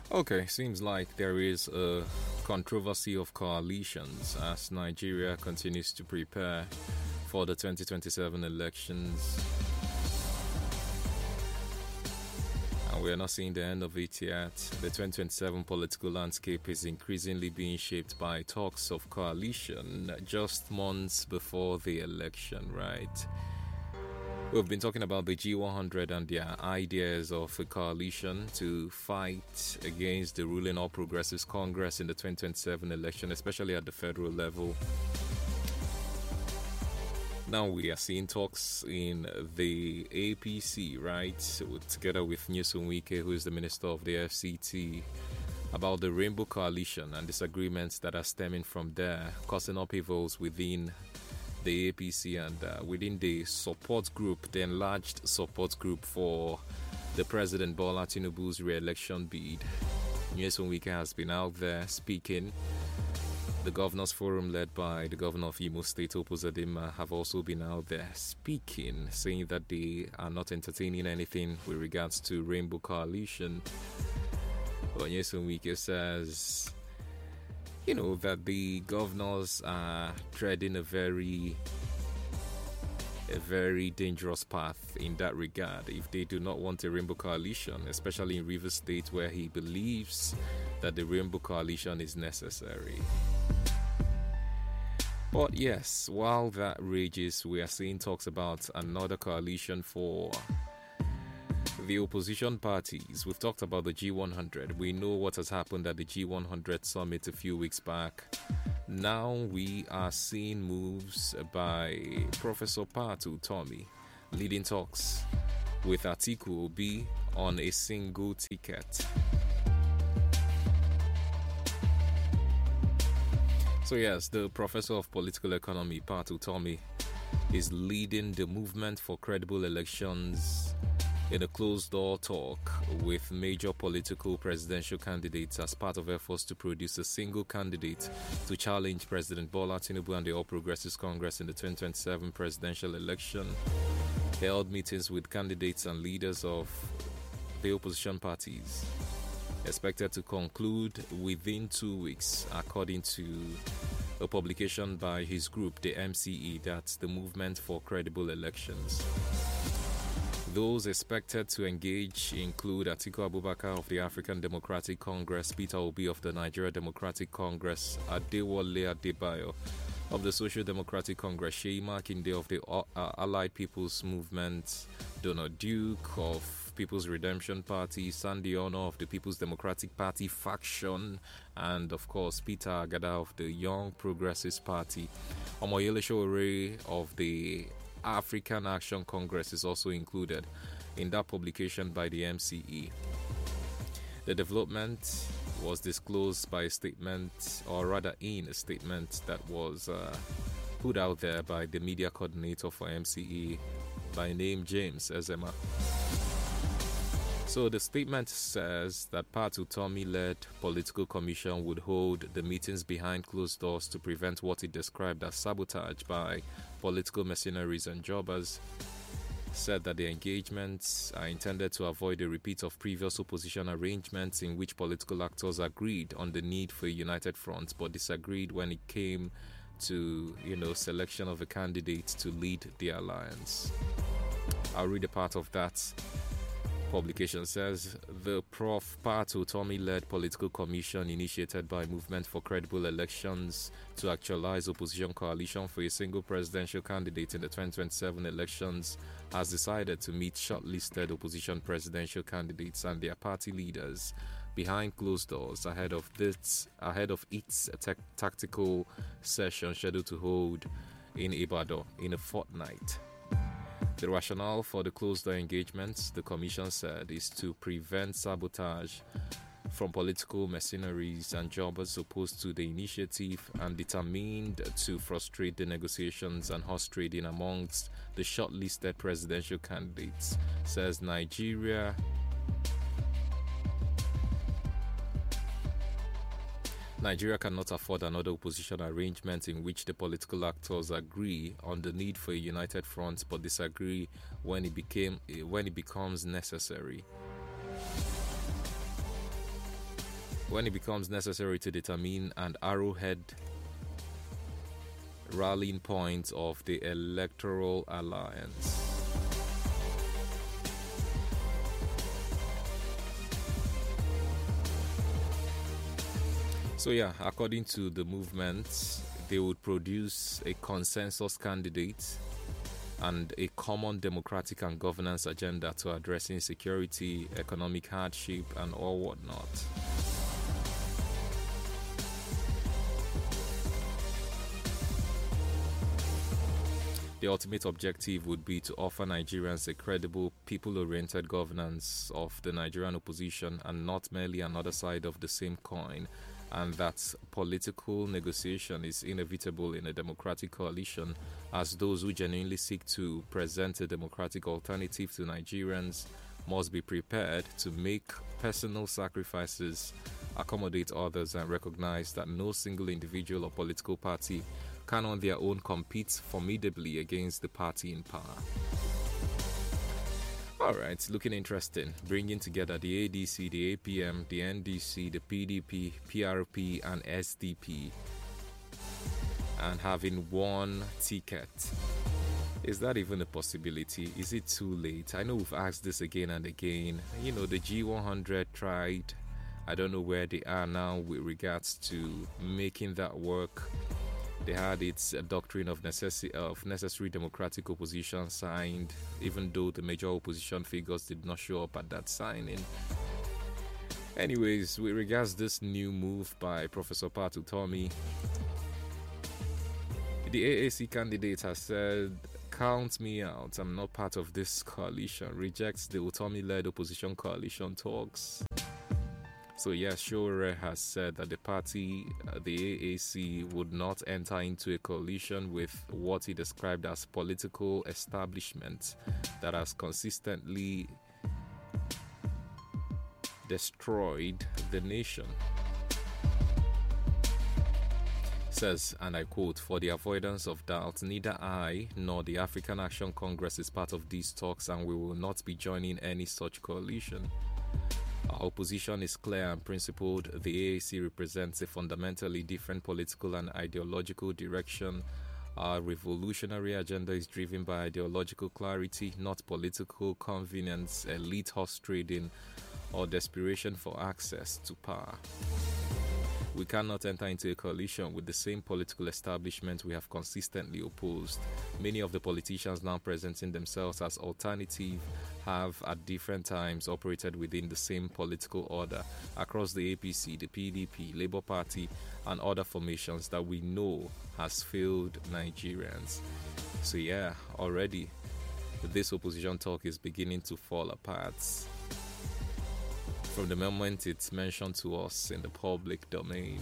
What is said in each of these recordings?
Okay, seems like there is a controversy of coalitions as Nigeria continues to prepare for the 2027 elections. And we are not seeing the end of it yet. The 2027 political landscape is increasingly being shaped by talks of coalition just months before the election, right? We've been talking about the G100 and their ideas of a coalition to fight against the ruling All Progressives Congress in the 2027 election, especially at the federal level. Now we are seeing talks in the APC, right, together with Nyesom Wike, who is the Minister of the FCT, about the Rainbow Coalition and disagreements that are stemming from there, causing upheavals within the APC and within the support group, the enlarged support group for the President Bola Tinubu's re-election bid. Nyesom Wike has been out there speaking. The Governors Forum, led by the Governor of Imo State, Opozadima, have also been out there speaking, saying that they are not entertaining anything with regards to Rainbow Coalition. But Nyesom Wike says, that the governors are treading a very dangerous path in that regard if they do not want a Rainbow Coalition, especially in Rivers State, where he believes that the Rainbow Coalition is necessary. But yes, while that rages, we are seeing talks about another coalition for the opposition parties. We've talked about the G100. We know what has happened at the G100 summit a few weeks back. Now we are seeing moves by Professor Patu Tommy leading talks with Atiku Obi on a single ticket. So yes, the Professor of Political Economy, Patu Tommy, is leading the movement for credible elections in a closed-door talk with major political presidential candidates as part of efforts to produce a single candidate to challenge President Bola Tinubu and the All Progressives Congress in the 2027 presidential election. He held meetings with candidates and leaders of the opposition parties, expected to conclude within 2 weeks, according to a publication by his group, the MCE, that's the Movement for Credible Elections. Those expected to engage include Atiku Abubakar of the African Democratic Congress, Peter Obi of the Nigeria Democratic Congress, Adewale Adebayo of the Social Democratic Congress, Sheyi Makinde of the Allied People's Movement, Donald Duke of People's Redemption Party, Sandy Ono of the People's Democratic Party faction, and of course Peter Agada of the Young Progressives Party. Omoyele Sowore of the African Action Congress is also included in that publication by the MCE. The development was disclosed by a statement, or rather in a statement that was put out there by the media coordinator for MCE by name James Ezema. So the statement says that Patu Tommy-led political commission would hold the meetings behind closed doors to prevent what it described as sabotage by political mercenaries and jobbers. Said that the engagements are intended to avoid a repeat of previous opposition arrangements in which political actors agreed on the need for a united front but disagreed when it came to, selection of a candidate to lead the alliance. I'll read a part of that. Publication says the Prof. Patu Tommy-led political commission initiated by Movement for Credible Elections to actualize opposition coalition for a single presidential candidate in the 2027 elections has decided to meet shortlisted opposition presidential candidates and their party leaders behind closed doors ahead of its tactical session scheduled to hold in Ibadan in a fortnight. The rationale for the closed-door engagements, the Commission said, is to prevent sabotage from political mercenaries and jobbers opposed to the initiative and determined to frustrate the negotiations and horse trading amongst the shortlisted presidential candidates, says Nigeria cannot afford another opposition arrangement in which the political actors agree on the need for a united front but disagree when it becomes necessary. when it becomes necessary to determine an arrowhead rallying point of the electoral alliance. So yeah, according to the movement, they would produce a consensus candidate and a common democratic and governance agenda to address insecurity, economic hardship, and all whatnot. The ultimate objective would be to offer Nigerians a credible, people-oriented governance of the Nigerian opposition and not merely another side of the same coin, and that political negotiation is inevitable in a democratic coalition, as those who genuinely seek to present a democratic alternative to Nigerians must be prepared to make personal sacrifices, accommodate others, and recognize that no single individual or political party can on their own compete formidably against the party in power. Alright, looking interesting. Bringing together the ADC, the APM, the NDC, the PDP, PRP, and SDP, and having one ticket. Is that even a possibility? Is it too late? I know we've asked this again and again. You know, the G100 tried. I don't know where they are now with regards to making that work. They had its doctrine of necessary democratic opposition signed, even though the major opposition figures did not show up at that signing. Anyways, with regards to this new move by Professor Pat Utomi, the AAC candidate has said, "Count me out, I'm not part of this coalition," rejects the Utomi-led opposition coalition talks. So yes, Showore has said that the party, the AAC, would not enter into a coalition with what he described as political establishment that has consistently destroyed the nation. Says, and I quote, "For the avoidance of doubt, neither I nor the African Action Congress is part of these talks, and we will not be joining any such coalition. Our position is clear and principled. The AAC represents a fundamentally different political and ideological direction. Our revolutionary agenda is driven by ideological clarity, not political convenience, elite horse trading, or desperation for access to power. We cannot enter into a coalition with the same political establishment we have consistently opposed. Many of the politicians now presenting themselves as alternative have at different times operated within the same political order across the APC, the PDP, Labour Party, and other formations that we know has failed Nigerians." So yeah, already this opposition talk is beginning to fall apart from the moment it's mentioned to us in the public domain.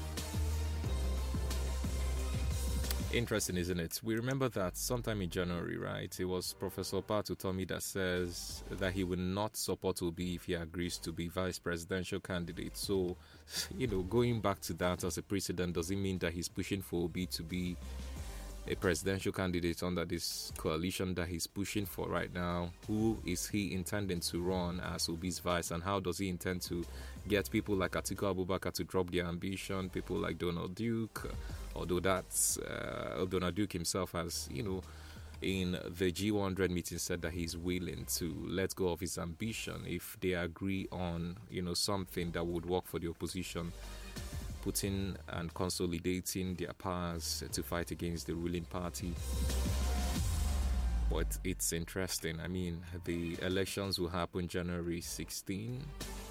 Interesting, isn't it? We remember that sometime in January, right? It was Professor Pat Utomi that says that he will not support Obi if he agrees to be vice presidential candidate. So, you know, going back to that as a precedent doesn't mean that he's pushing for Obi to be a presidential candidate under this coalition that he's pushing for right now. Who is he intending to run as Obi's vice, and how does he intend to get people like Atiku Abubakar to drop their ambition, people like Donald Duke, although that's Donald Duke himself has, you know, in the G100 meeting said that he's willing to let go of his ambition if they agree on, you know, something that would work for the opposition, putting and consolidating their powers to fight against the ruling party. But it's interesting. I mean, the elections will happen January 16,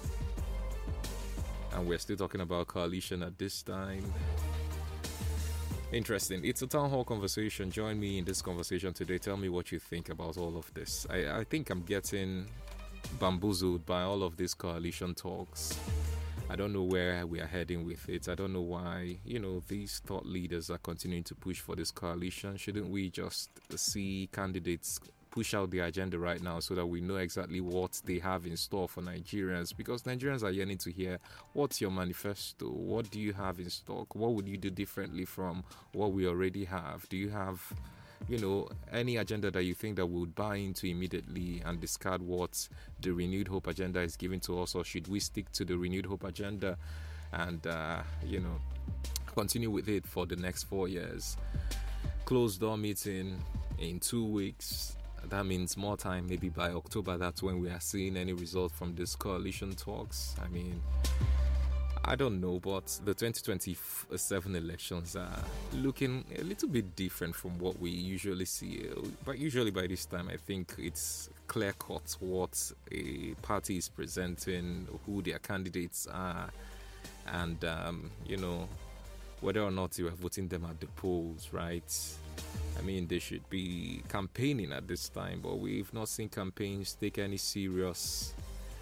and we're still talking about coalition at this time. Interesting. It's a town hall conversation. Join me in this conversation today. Tell me what you think about all of this. I think I'm getting bamboozled by all of these coalition talks. I don't know where we are heading with it. I don't know why, you know, these thought leaders are continuing to push for this coalition. Shouldn't we just see candidates push out the agenda right now so that we know exactly what they have in store for Nigerians? Because Nigerians are yearning to hear, what's your manifesto? What do you have in stock? What would you do differently from what we already have? Do you have any agenda that you think that we would buy into immediately and discard what the Renewed Hope agenda is giving to us, or should we stick to the Renewed Hope agenda and, continue with it for the next 4 years? Closed door meeting in 2 weeks. That means more time, maybe by October. That's when we are seeing any result from this coalition talks. I mean, I don't know, but the 2027 elections are looking a little bit different from what we usually see. But usually by this time, I think it's clear-cut what a party is presenting, who their candidates are, and, whether or not you are voting them at the polls, right? I mean, they should be campaigning at this time, but we've not seen campaigns take any serious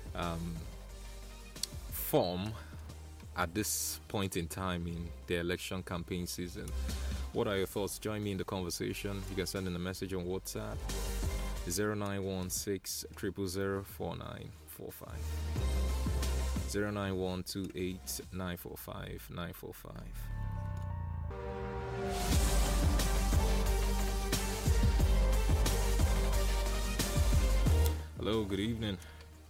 form at this point in time in the election campaign season. What are your thoughts? Join me in the conversation. You can send in a message on WhatsApp 0916 000 4945 09128945 945. Hello, good evening.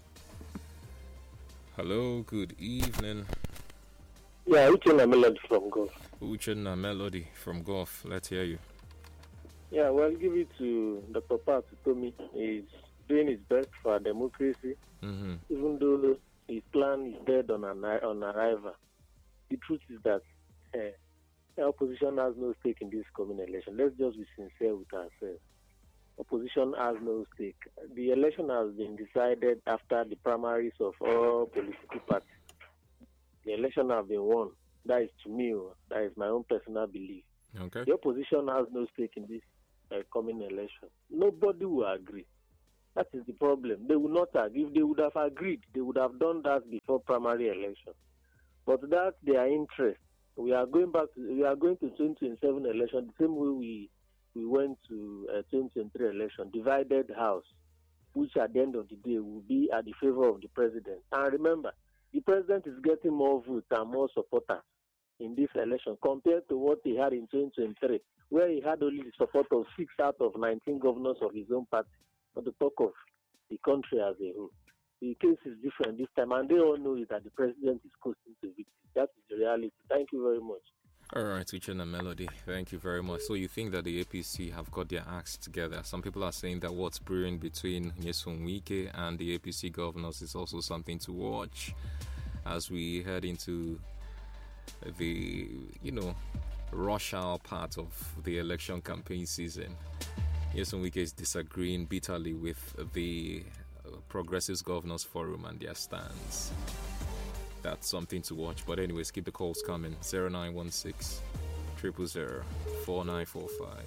Hello, good evening. Yeah, Uchenna Melody from Gulf. Uchenna Melody from Gulf. Let's hear you. Yeah, well, give it to Dr. Pat Utomi. He's doing his best for democracy, even though his plan is dead on arrival. The truth is that the opposition has no stake in this coming election. Let's just be sincere with ourselves. Opposition has no stake. The election has been decided after the primaries of all political parties. The election has been won. That is to me, that is my own personal belief. Okay. The opposition has no stake in this coming election. Nobody will agree. That is the problem. They will not agree. If they would have agreed, they would have done that before primary election. But that's their interest. We are going to 2027 election the same way we went to 2023 election, divided house, which at the end of the day will be at the favor of the president. And remember, the president is getting more votes and more supporters in this election compared to what he had in 2023, where he had only the support of 6 out of 19 governors of his own party, not to talk of the country as a whole. The case is different this time, and they all know that the president is coasting to victory. That is the reality. Thank you very much. All right, Uchenna Melody, thank you very much. So you think that the APC have got their acts together? Some people are saying that what's brewing between Nyesom Wike and the APC governors is also something to watch as we head into the, rush hour part of the election campaign season. Nyesom Wike is disagreeing bitterly with the Progressive Governors Forum and their stance. That's something to watch. But anyways, keep the calls coming. 0916 000 4945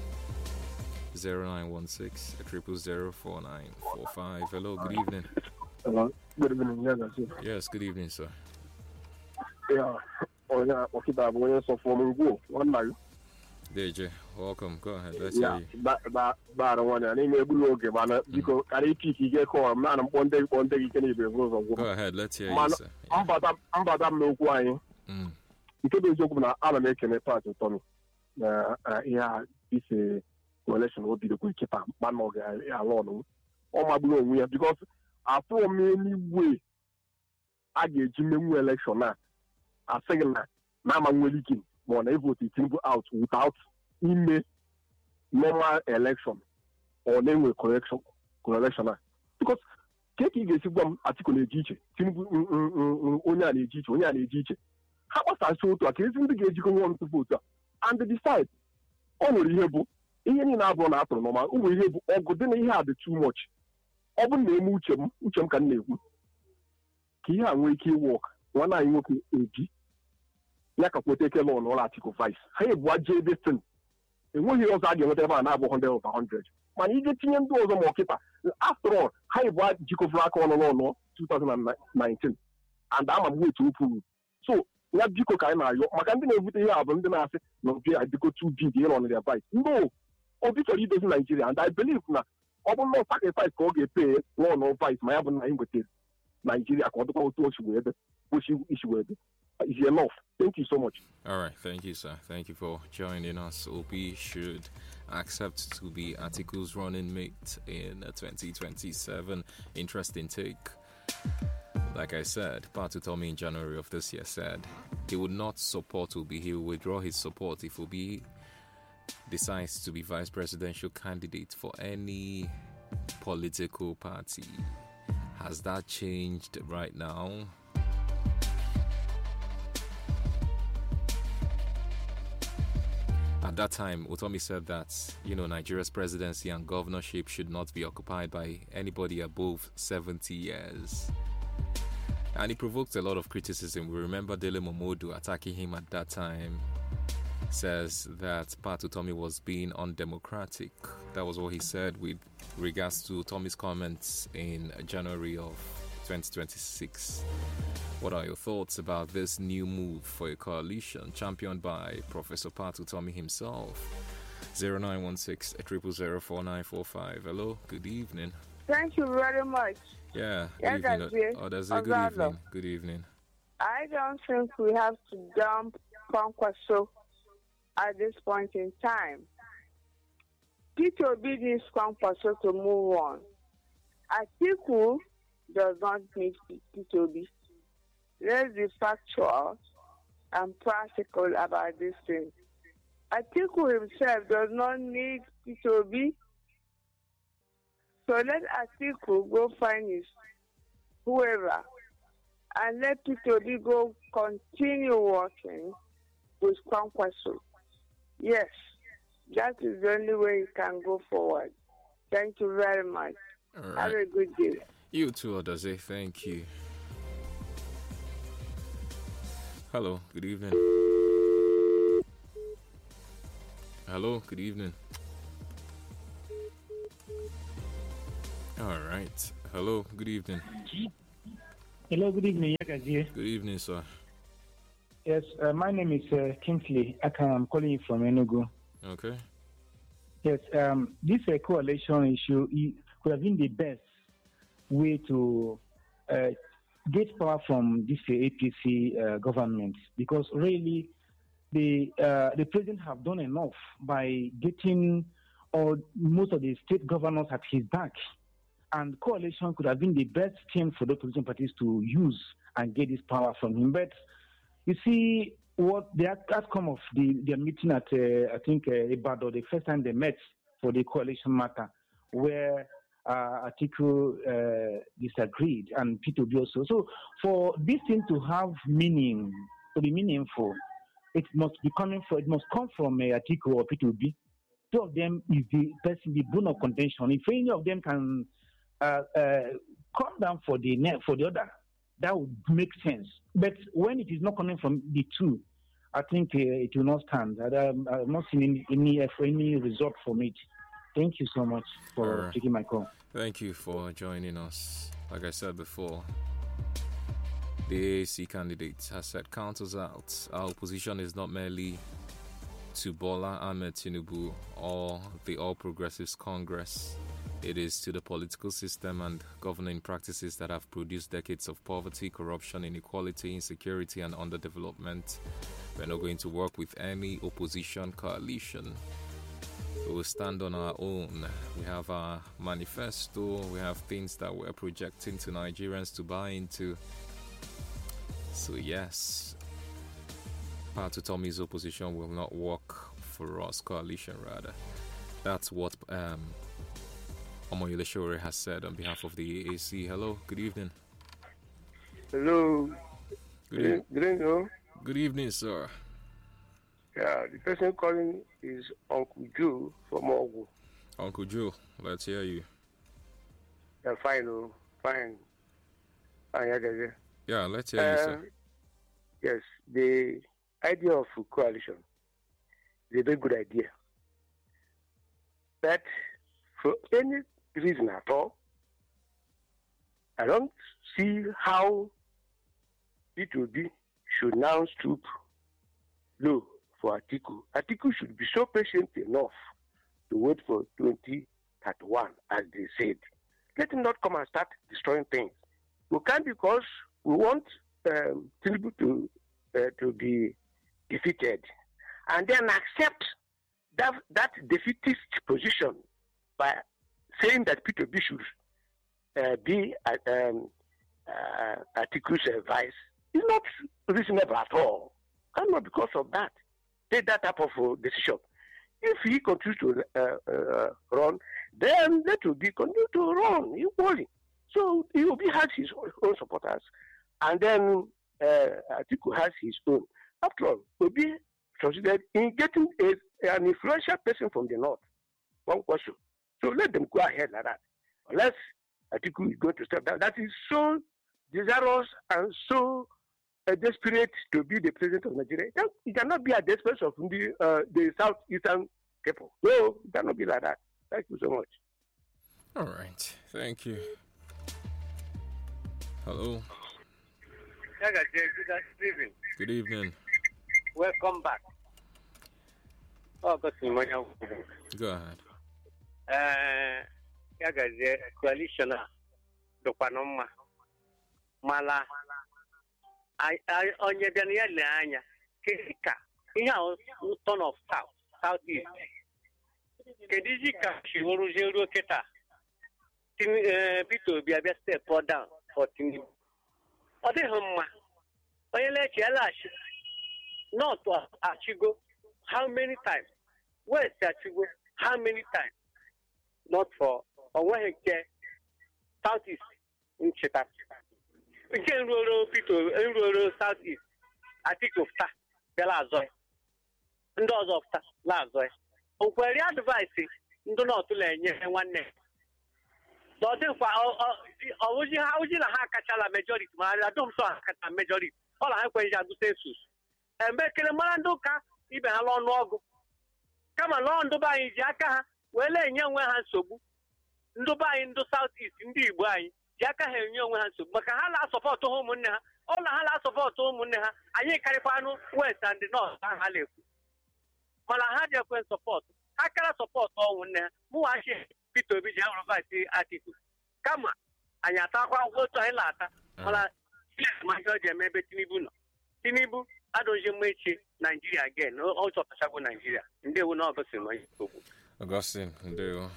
0916 000 4945. Hello, good evening. Hello, good evening. Yes, good evening, sir. Yeah, so for me, go. One night. DJ, welcome. Go ahead. Let's hear you. Bad one. I need to go man. Because I think get call man. One day you can even go. Go ahead. Let's hear you, sir. I'm no quiet. Because the joke na ala make me part of Tommy. Yeah, this coalition will be the quick keeper. Man, no guy alone. All my blue we because after many way, I get Jimmy election now. I say now I'm willing. When I vote it out without in normal election or name with correction because take you get one article a teacher, only a teacher. How was I so to accuse the gauge you want to vote and they decide only here book any number after normal we have or good then he had too much. Open name Uchem can name Kia and wake walk one I walk AG. Yaka take a loan or article 5. Hey, what J this thing? And when he was arguing whatever an hour 100 over 100. Man, you get 10 dollars more keeper. After all, hey, what Jico Flack on 2019. And I'm a way to prove. So, what Jico can I? Macandin everything here, but then I say, no, I go 2 GD on their advice. No, obviously, it doesn't Nigeria. And I believe now, open no sacrifice for get paid, no, no, vice, my other name with it. Nigeria, according to issue with. is enough. Thank you so much. All right, thank you, sir. Thank you for joining us. Obi should accept to be Atiku's running mate in 2027. Interesting take. Like I said, Patu Tomi in January of this year said he would not support Obi. He will withdraw his support if Obi decides to be vice presidential candidate for any political party. Has that changed right now? At that time, Utomi said that, Nigeria's presidency and governorship should not be occupied by anybody above 70 years. And he provoked a lot of criticism. We remember Dele Momodu attacking him at that time. Says that Patu Tomi was being undemocratic. That was what he said with regards to Tommy's comments in January of 2026. What are your thoughts about this new move for a coalition championed by Professor Patu Tomi himself? 0916 000 4945. Hello, good evening. Thank you very much. Yeah, good evening. Good evening. Good evening. I don't think we have to dump Kwankwaso at this point in time. Peter Obi needs Kwankwaso to move on. Atiku does not need Peter Obi. Let's be factual and practical about this thing. Atiku himself does not need Peter Obi. So let Atiku go find his whoever and let Peter Obi go continue working with Kwankwaso. Yes, that is the only way you can go forward. Thank you very much. All right. Have a good day. You too, Odaze. Thank you. Hello, good evening. Hello, good evening. All right. Hello, good evening. Hello, good evening, Yagazi. Good evening, sir. Yes, my name is Kingsley. I'm calling you from Enugu. Okay. Yes, this coalition issue could have been the best way to get power from this APC government, because really the president have done enough by getting most of the state governors at his back, and coalition could have been the best thing for the opposition parties to use and get this power from him. But you see what the outcome of their meeting at I think Ibadan, the first time they met for the coalition matter, where Atiku disagreed and Peter Obi also. So for this thing to have meaning, to be meaningful, it must come from Atiku or Peter Obi. Two of them is the bone of contention. If any of them can come down for the other, that would make sense. But when it is not coming from the two, I think it will not stand. I've not seen any result from it. Thank you so much for taking my call. Thank you for joining us. Like I said before, the AAC candidate has said, count us out. Our opposition is not merely to Bola Ahmed Tinubu or the All Progressives Congress. It is to the political system and governing practices that have produced decades of poverty, corruption, inequality, insecurity, and underdevelopment. We're not going to work with any opposition coalition. We will stand on our own. We have our manifesto. We have things that we're projecting to Nigerians to buy into. So yes, Patu Tomi's opposition will not work for us, coalition rather. That's what Omoyele Sowore has said on behalf of the AAC. Hello, good evening. Hello. Good evening. Good evening, sir. Yeah, the person calling is Uncle Joe from Ogu. Uncle Joe, let's hear you. Yeah, fine, fine. Yeah, let's hear you, sir. Yes, the idea of coalition is a very good idea. But for any reason at all, I don't see how it would be should now stoop low for Atiku. Atiku should be so patient enough to wait for 2031, as they said. Let him not come and start destroying things. We can't, because we want Tinubu to to be defeated, and then accept that defeatist position by saying that P2B should be Atiku's advice is not reasonable at all. And not because of that. Take that type of decision. If he continues to run, then let Obi continue to run equally. So Obi has his own supporters, and then Atiku has his own. After all, Obi succeeded in getting an influential person from the north. One question. So let them go ahead like that. Unless Atiku is going to step down. That is so desirous and so desperate to be the president of Nigeria. It cannot be at the expense of the southeastern people. No, it cannot be like that. Thank you so much. All right. Thank you. Hello. Good evening. Good evening. Welcome back. Oh, go ahead. Coalition the Panama Mala onye bịa ya le anya ka ihe a ton of southeast kedu iji ka si wụrụzie ruo kịta Peter Obi abịa step down for Tinubu ọ dịghị mma onye lechi alachi north achigo how many times west achigo how many times not for onweghị nke southeast ncheta nke nruoro Peter nruoro southeast Atiku fta bịara azọ ya ndị ọzọ fta la azọ ya okwere advice ndị north na-enye nwanne ọ dịkwa ọwụji na ha akachala majority ma adọm so akacha majority ọ na ha ekweghị agụ census emekele mara ndị ụka ibe ha n'ọnụ ọgụ kama nọọ ndụba anyị ji aka ha wee na-enye onwe ha nsogbu ndụba anyị ndị South East ndị Igbo anyị ji aka ha enye onwe ha nsogbu maka ha na-asọpọtụ ha ụmụnne ha ọ na ha na-asọpọtụ ụmụnne ha anyị karịkwanụ West and North ha na-ekwu mana ha ji ekwe sọpọtụ ha kara sọpọtụ ụmụnne ha mụwachi Peter Obi ji ahụrụ vaịsị Atiku kama anyị atakwa akwụkwọ otu anyị na-ata mana ihe ọ ji eme ebe Tinubu nọ Tinubu adọghị mma echi Nigeria again ọ chọtachagwo Nigeria ndewo na ọgọsị na onye okwu Augustine, ndewo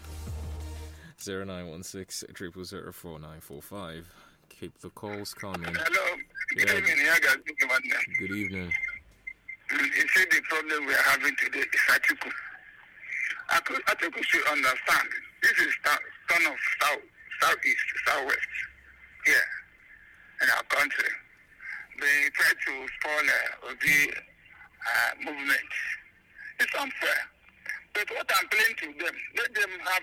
0916-0004945. Keep the calls coming. Hello. Good evening. Good evening. You see the problem we are having today is Atiku. Atiku should understand. This is turn of southeast, southwest here in our country. They try to spoil the movement. It's unfair. But what I'm playing to them, let them have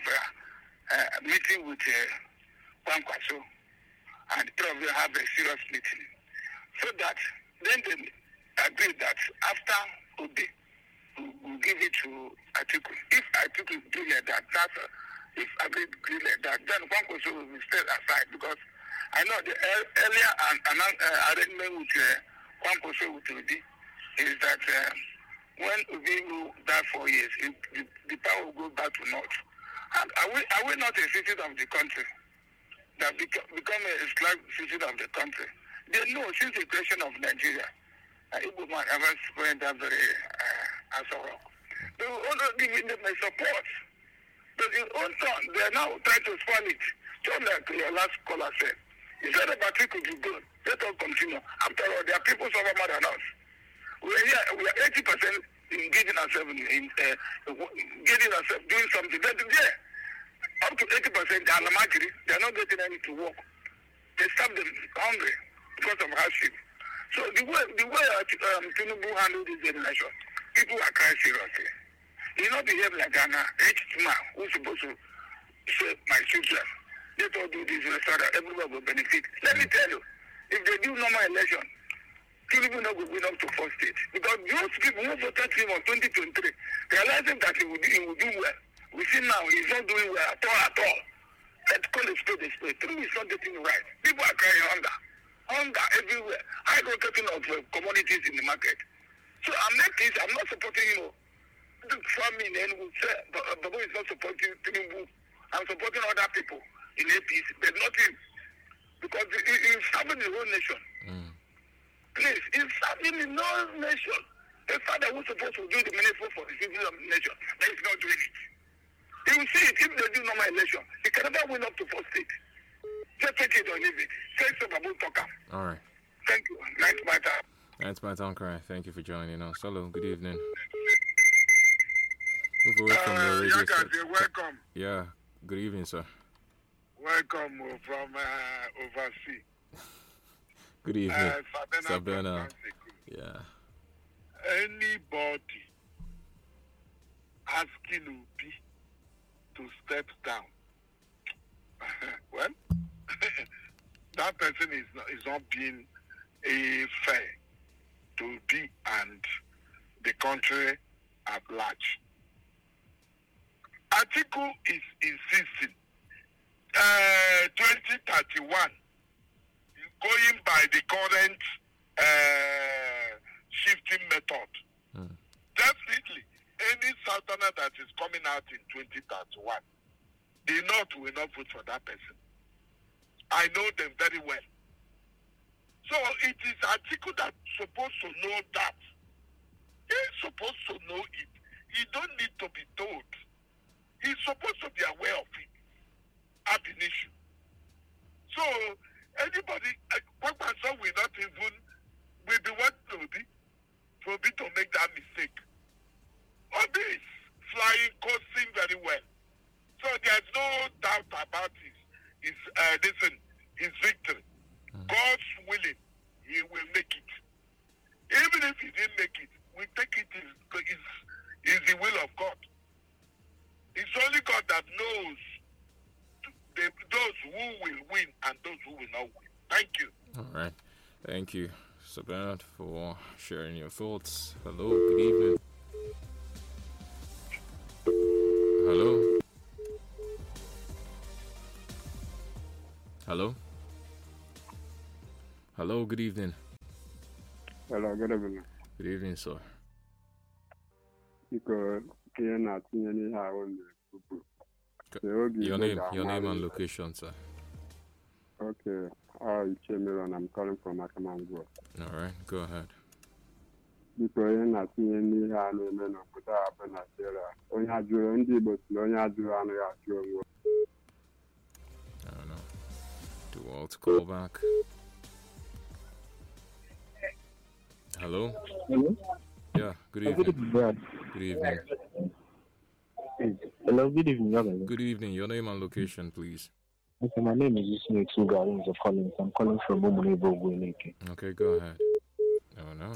a meeting with Kwankwaso and probably have a serious meeting. So that then they agree that after Obi, we'll give it to Atiku. If Atiku do like that, if Atiku do like that, then Kwankwaso will stay aside because I know the earlier arrangement with Kwankwaso with Obi is that when Obi will die 4 years, the power will go back to North. And are we not a citizen of the country that become a slave citizen of the country? They know since the creation of Nigeria, Igbo man ever spread that very assault. They will also give them a support. But in own turn, they are now trying to spoil it. Just like your last caller said. He said the battery could be good. Let us continue. After all, there are people suffer more than us. We are here. We are 80% engaging ourselves in getting ourselves doing something. But there, up to 80%, they are not getting any to work. They stop them hungry because of hardship. So the way Tinubu handled this generation, people are crying seriously. You not behave like an aged man who's supposed to save my children. Let us do this so that everyone will benefit. Let me tell you, if they do normal election, Tinubu not going up to first state. Because those people who voted him on 2023, realizing that he will do well. We see now he's not doing well at all. Let's call it spade a spade. Tinubu is not getting it right. People are crying hunger everywhere. High rotating of commodities in the market. So I'm not supporting, the farming and would say, Babu is not supporting Tinubu. I'm supporting other people in APC, but not him. Because he's serving the whole nation. Please, he's serving in no nation. The father who's supposed to do the ministry for the citizens of the nation, but he's not doing it. You will see it if they do normal election. He can never win up to 4 states. Just take it or leave it. Say something about talker. All right. Thank you. Nice matter. That's my town cry. Thank you for joining us. Hello, good evening. Move away from your radio station. Welcome. Yeah, good evening, sir. Welcome from overseas. Good evening, Sabena. Yeah. Anybody asking Obi to step down, well, that person is not being fair to Obi and the country at large. Atiku is insisting 2031, going by the current shifting method. Definitely, any southerner that is coming out in 2031, the North will not vote for that person. I know them very well. So it is Atiku that's supposed to know that. He's supposed to know it. He don't need to be told. He's supposed to be aware of it. Ab initio. So anybody, what person will not even, will be what to be, for me to make that mistake. Obi is flying, coasting very well. So there's no doubt about his victory. God's willing, he will make it. Even if he didn't make it, we take it is the will of God. It's only God that knows those who will win and those who will not win. Thank you. All right. Thank you, Sir Bernard, for sharing your thoughts. Hello, good evening. Hello? Hello? Hello, good evening. Hello, good evening. Good evening, sir. Because you're not seeing any how on the your name and location, sir. Okay. I'm Chemiron. I'm calling from Akamango. All right, go ahead. Because you're not seeing any how on the put up in Nigeria. Only had your own debut, only had your own. I don't know. Do you want to call back? Hello? Hello? Yeah, good evening. Good evening, Brad. Good evening. Hello, good evening, Brad. Good evening. Your name and location, please. Okay, my name is Ismail Tugarins of Collins. I'm calling from Umunebo, Guineke. Okay, go ahead. Oh, no.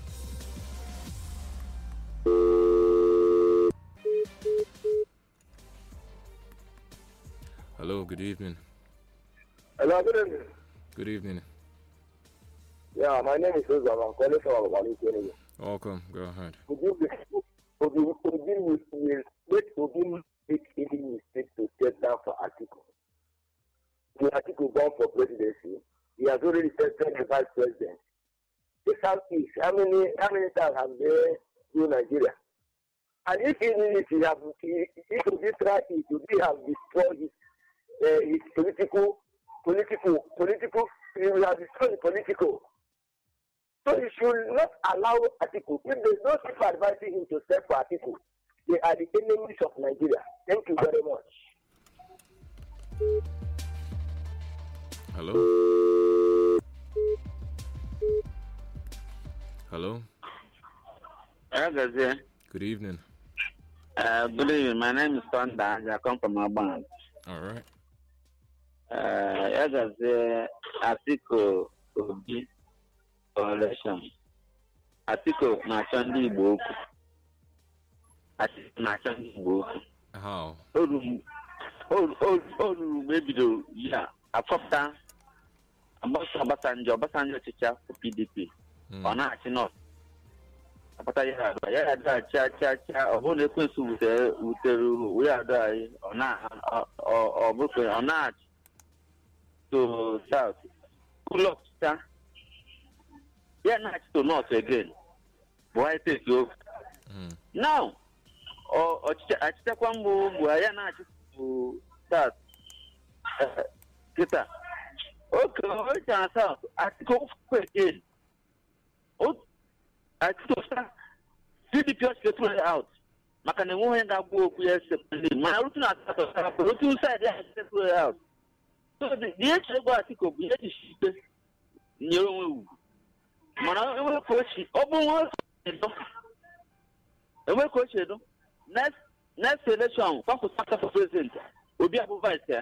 Hello, good evening. Hello, good evening. Good evening. Yeah, my name is Rosa. I'm calling from Guineke. Welcome, go ahead. Would you make any mistake to step down for Atiku? The Atiku gone for presidency. He has already said the vice president. The Southeast, how many times have they in Nigeria? And if he have destroyed it, he have destroyed his political, he will have destroyed the political. So you should not allow Atiku. If there's no people advising him to step for Atiku, they are the enemies of Nigeria. Thank you very much. Hello? Hello? Good evening. Good evening. My name is Tonda. I come from Aban. All right. Atiku Obi election. Atiku na-achọ ndị Igbo okwu. Atiku na-achọ ndị Igbo okwu. How? O ruru mgbe ebido ya afọpụta Obasanjo ọchịchị PDP. Ọ na-achị nọt. Apụta ya ada cha ọ bụrụ na ekwensu wutere wee ada anyị ọ bụkwa ọ na-achị to south. Kulọp cha ya na-achị to north again. Why take you? Now ọchịchịkwa mbụ ya na-achị to south. Kita. Okay, na south. Atiku again. PDP was thrown out. Makane go my routine side out. So the actual article be Mana coach, open next election, for president, will be a vice there.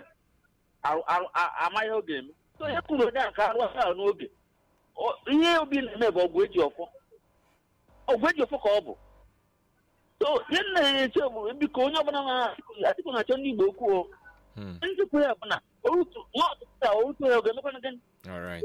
I game. So you could have got no game. Or you'll be never with your phone. Oh, with your phone. So then, because I think on a Johnny Boku. All right.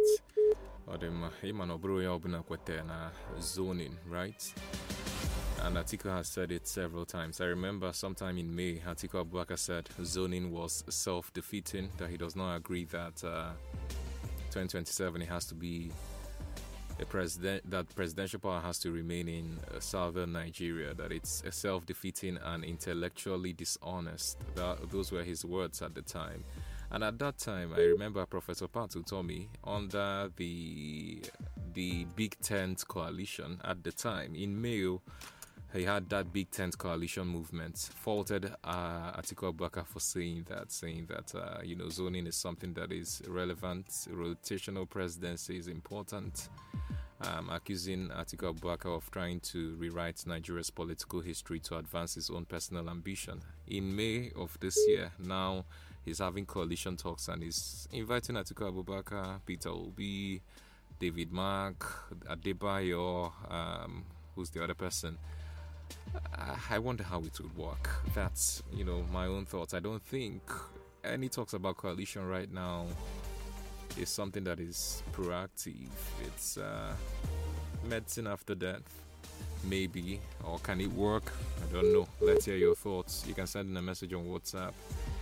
Zoning, right? And Atiku has said it several times. I remember sometime in May, Atiku Abubakar said zoning was self-defeating, that he does not agree that 2027 it has to be a president, that presidential power has to remain in southern Nigeria, that it's self-defeating and intellectually dishonest. Those were his words at the time. And at that time, I remember Professor Patu told me under the Big Tent coalition at the time in Mayo, he had that Big Tent coalition movement, faulted Atiku Abubakar for saying that zoning is something that is relevant, rotational presidency is important, accusing Atiku Abubakar of trying to rewrite Nigeria's political history to advance his own personal ambition. In May of this year, now he's having coalition talks and he's inviting Atiku Abubakar, Peter Obi, David Mark, Adebayo, who's the other person. I wonder how it would work. That's, my own thoughts. I don't think any talks about coalition right now is something that is proactive. It's medicine after death, maybe, or can it work? I don't know. Let's hear your thoughts. You can send in a message on WhatsApp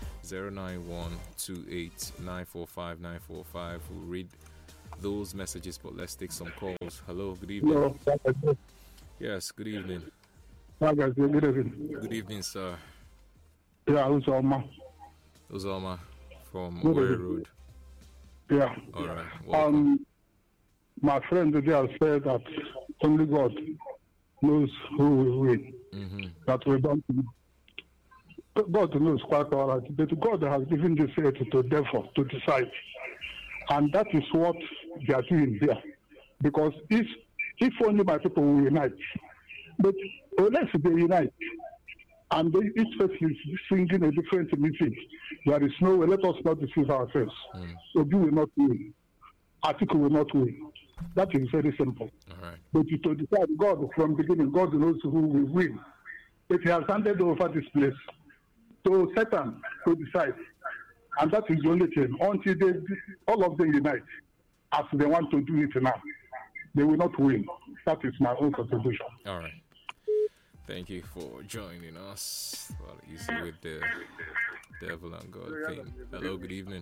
09128945945. We'll read those messages, but let's take some calls. Hello, good evening. Hello. Yes, good evening. Good evening. Good evening, sir. Yeah, Uzoma. Uzoma from Owerri Road. Yeah. All right. Welcome. My friend today has said that only God knows who will win. Mm-hmm. That we don't know. God knows quite all right, but God has given this earth to therefore to decide, and that is what they are doing here. Because if only my people will unite, but unless they unite, and each person is singing a different music, there is no way. Let us not deceive ourselves. Obi will not win. Atiku will not win. That is very simple. All right. But to decide, God from the beginning, God knows who will win. If He has handed over this place to Satan to decide, and that is the only thing. Until all of them unite, as they want to do it now, they will not win. That is my own contribution. All right. Thank you for joining us. Well, easy with the devil and God thing. Hello, good evening.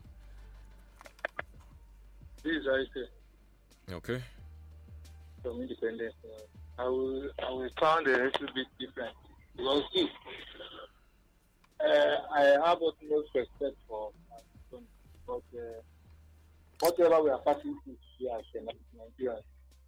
This is Isaac. Okay. From Independence. I will sound a little bit different. Because I have utmost respect for my son, but whatever we are passing through here as Nigerians,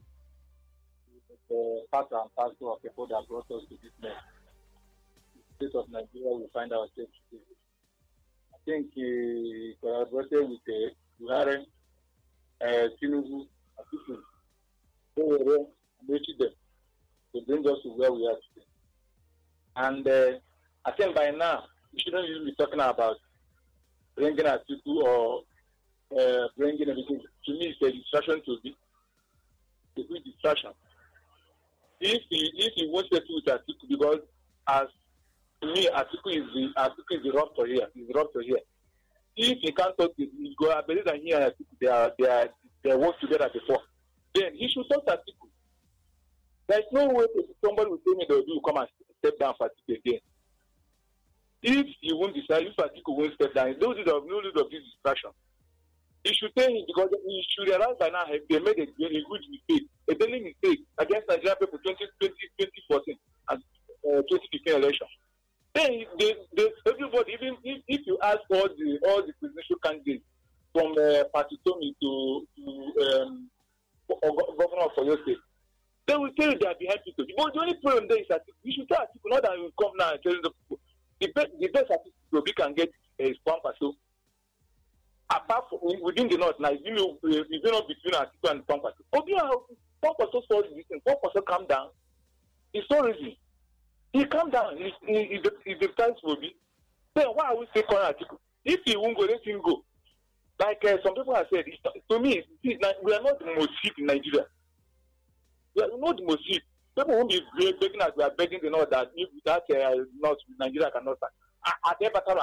the part and parcel of people that brought us to this mess. The state of Nigeria will find ourselves today. I think he collaborated with Buhari, Tinubu, and people. They were there and reached them to bring us to where we are today. And I think by now, we shouldn't even be talking about bringing Atiku or bringing everything. To me, it's a distraction to be. It's a good distraction. If he wants to do Atiku, because as to me, Atiku is the rupture here. He's the rupture here. If he can't talk to go, I believe that he and Atiku they worked together before. Then he should talk to Atiku. There's no way somebody will tell me they will come and step down for Atiku again. If he won't decide, if Atiku won't step down, no need of this distraction. He should tell him, because he should realize by now they made a huge mistake, a daily mistake against Nigeria people 2014 and 2015 election. Then everybody, even if you ask all the presidential candidates from Patitomi to governor of Oyo State, They will tell you they are behind people. But the only problem there is that you should tell people, not that you come now and tell the people. The best artist we can get is Kwankwaso. Apart from within the north, now it's not between Atiku and Kwankwaso. Kwankwaso saw this thing. Kwankwaso calm down. It's so easy. He calm down. If the times will be. Then why are we still calling Atiku? If he won't go, let him go. Like some people have said, to me, we are not the most cheap in Nigeria. We are not the most cheap. People won't be begging us. We are begging the north that if that not Nigeria cannot stand. Are they better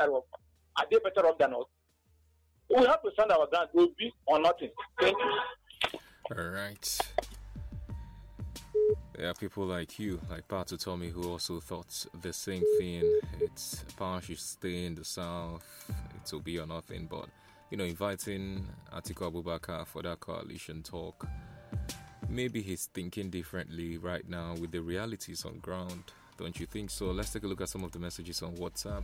off than us? We have to stand our ground. Will be or nothing. Thank you. All right. There are people like you, like Patu Tommy, who also thought the same thing. It's power should stay in the south. It will be or nothing. But, inviting Atiku Abubakar for that coalition talk, maybe he's thinking differently right now with the realities on ground. Don't you think so? Let's take a look at some of the messages on WhatsApp.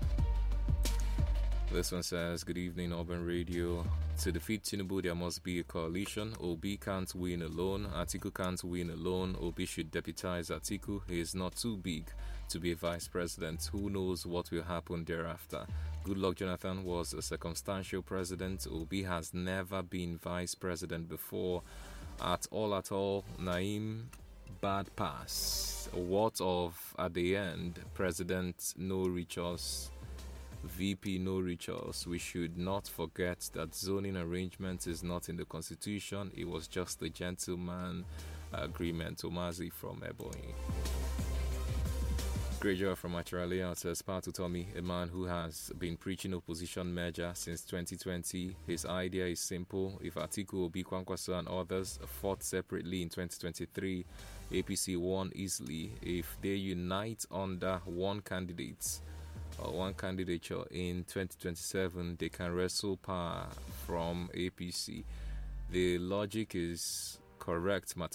This one says, good evening, Urban Radio. To defeat Tinubu, there must be a coalition. Obi can't win alone. Atiku can't win alone. Obi should deputize Atiku. He is not too big to be a vice president. Who knows what will happen thereafter? Goodluck Jonathan was a circumstantial president. Obi has never been vice president before. At all, Naim, bad pass. What of, at the end, President no reach us? VP no reach us. We should not forget that zoning arrangement is not in the constitution. It was just a gentleman agreement. Omazi from Ebonyi. Great job from Acharalia says, Patu Tommy, a man who has been preaching opposition merger since 2020. His idea is simple. If Atiku, Obi, Kwankwaso and others fought separately in 2023, APC won easily. If they unite under one candidate or one candidature in 2027, they can wrestle power from APC. The logic is correct